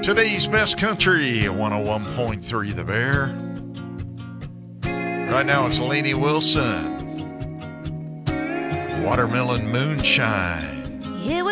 Today's best country, 101.3 The Bear. Right now it's Lainey Wilson. Watermelon Moonshine. It was